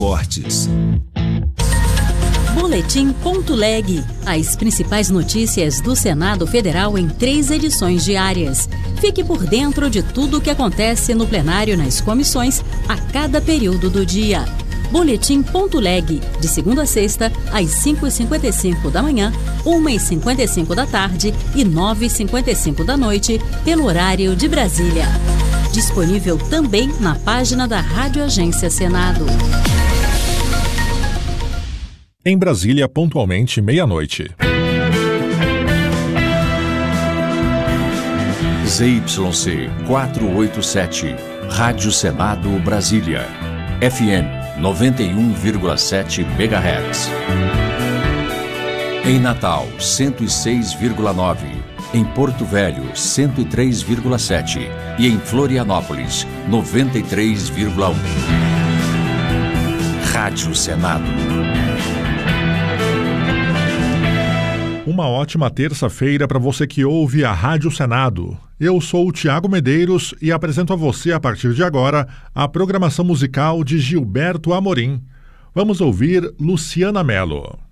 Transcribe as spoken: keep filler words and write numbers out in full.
Esportes. Boletim Ponto Leg. As principais notícias do Senado Federal em três edições diárias. Fique por dentro de tudo o que acontece no plenário e nas comissões a cada período do dia. Boletim Ponto Leg, de segunda a sexta, às cinco e cinquenta e cinco da manhã, uma e cinquenta e cinco da tarde e nove e cinquenta e cinco da noite, pelo horário de Brasília. Disponível também na página da Rádio Agência Senado. Em Brasília, pontualmente meia-noite. Z Y C quatrocentos e oitenta e sete, Rádio Senado Brasília. F M noventa e um vírgula sete megahertz. Em Natal, cento e seis vírgula nove. Em Porto Velho, cento e três vírgula sete. E em Florianópolis, noventa e três vírgula um. Rádio Senado. Uma ótima terça-feira para você que ouve a Rádio Senado. Eu sou o Tiago Medeiros e apresento a você, a partir de agora, a programação musical de Gilberto Amorim. Vamos ouvir Luciana Mello.